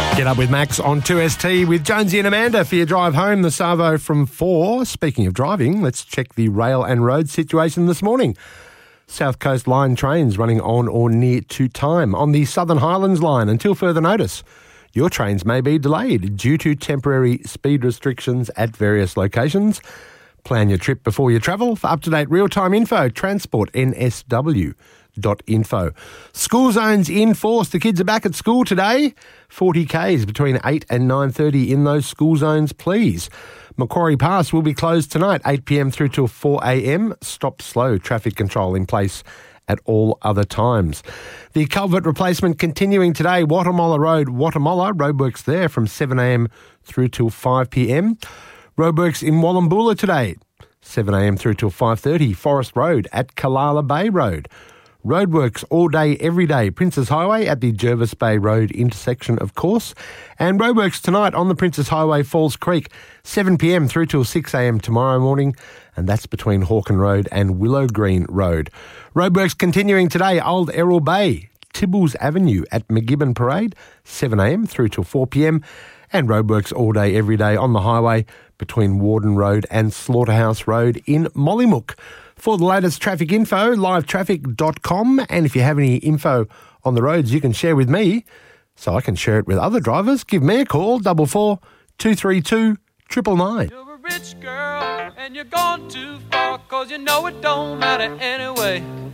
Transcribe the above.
Get up with Max on 2ST with Jonesy and Amanda for your drive home, the Savo from 4. Speaking of driving, let's check the rail and road situation this morning. South Coast Line trains running on or near to time. On the Southern Highlands line, until further notice, your trains may be delayed due to temporary speed restrictions at various locations. Plan your trip before you travel. For up-to-date real-time info, transportnsw.info. School zones in force. The kids are back at school today. 40 Ks between 8 and 9:30 in those school zones, please. Macquarie Pass will be closed tonight, 8 p.m. through till 4 a.m. Stop slow traffic control in place at all other times. The culvert replacement continuing today. Wattamolla Road, roadworks there from 7 a.m. through till 5 p.m. Roadworks in Wallumboola today, 7 a.m. through till 5:30. Forest Road at Kalala Bay Road. Roadworks all day, every day. Princes Highway at the Jervis Bay Road intersection, of course. And roadworks tonight on the Princes Highway, Falls Creek, 7 p.m. through till 6 a.m. tomorrow morning. And that's between Hawken Road and Willow Green Road. Roadworks continuing today, Old Errol Bay, Tibbles Avenue at McGibbon Parade, 7 a.m. through till 4 p.m. And roadworks all day, every day on the highway between Warden Road and Slaughterhouse Road in Mollymook. For the latest traffic info, livetraffic.com. And if you have any info on the roads you can share with me so I can share it with other drivers, give me a call, 44 232 999. You're a rich girl and you're gone too far, 'cause you know it don't matter anyway.